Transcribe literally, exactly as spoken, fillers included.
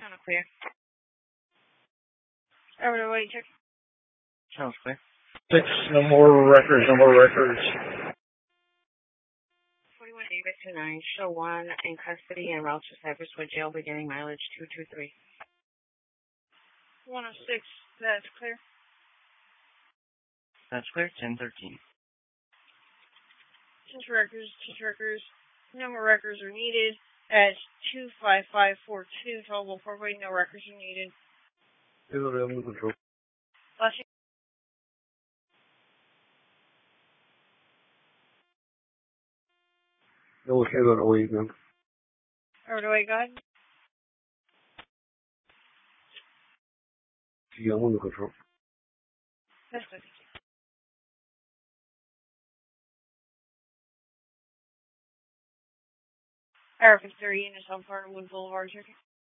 Channel clear. Over to wait, check. Channel's clear. Six, no more records, no more records. forty-one David two nine, show one in custody and route to Cypresswood Jail beginning mileage two two three. one oh six, that's clear. That's clear, ten thirteen. Change records, change records. No more records are needed. At two five five four two, total four-way, no records are needed. Under control. Flashing. No, we can't go to wait, man. Over to wait, go ahead. Yeah, I'm under control. That's good. Air fifty-three units on Farnwood Boulevard, Turkey.